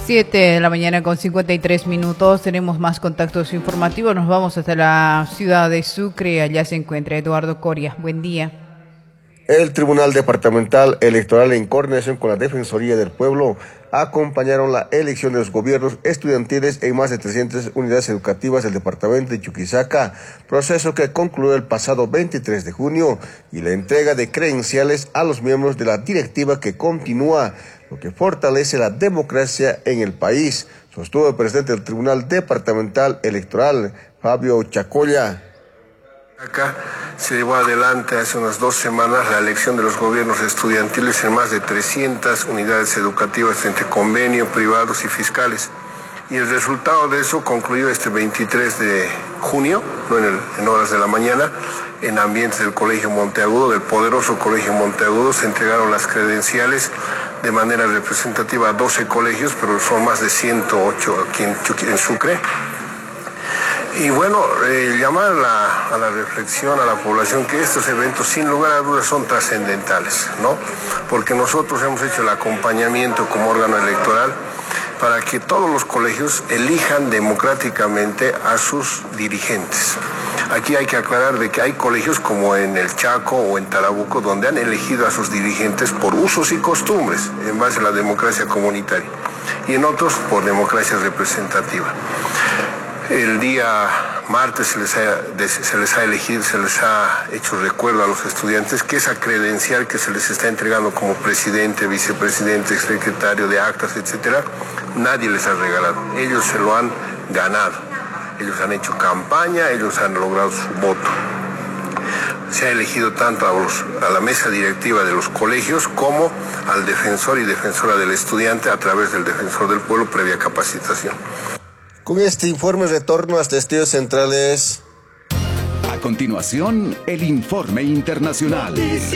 7 de la mañana con 53 minutos. Tenemos más contactos informativos. Nos vamos hasta la ciudad de Sucre. Allá se encuentra Eduardo Coria. Buen día. El Tribunal Departamental Electoral, en coordinación con la Defensoría del Pueblo, acompañaron la elección de los gobiernos estudiantiles en más de 300 unidades educativas del departamento de Chuquisaca, proceso que concluyó el pasado 23 de junio, y la entrega de credenciales a los miembros de la directiva que continúa, lo que fortalece la democracia en el país, sostuvo el presidente del Tribunal Departamental Electoral, Fabio Chacolla. Acá se llevó adelante hace unas 2 semanas la elección de los gobiernos estudiantiles en más de 300 unidades educativas entre convenio, privados y fiscales. Y el resultado de eso concluyó este 23 de junio, en horas de la mañana, en ambientes del Colegio Monteagudo, del poderoso Colegio Monteagudo. Se entregaron las credenciales de manera representativa a 12 colegios, pero son más de 108 aquí en Sucre. Y bueno, llamar a la reflexión a la población que estos eventos sin lugar a dudas son trascendentales, ¿no? Porque nosotros hemos hecho el acompañamiento como órgano electoral para que todos los colegios elijan democráticamente a sus dirigentes. Aquí hay que aclarar de que hay colegios como en el Chaco o en Tarabuco donde han elegido a sus dirigentes por usos y costumbres en base a la democracia comunitaria y en otros por democracia representativa. El día martes se les ha elegido, se les ha hecho recuerdo a los estudiantes que esa credencial que se les está entregando como presidente, vicepresidente, secretario de actas, etcétera, nadie les ha regalado. Ellos se lo han ganado. Ellos han hecho campaña, ellos han logrado su voto. Se ha elegido tanto a la mesa directiva de los colegios como al defensor y defensora del estudiante a través del defensor del pueblo previa capacitación. Con este informe retorno hasta Estudios Centrales. A continuación, el informe internacional.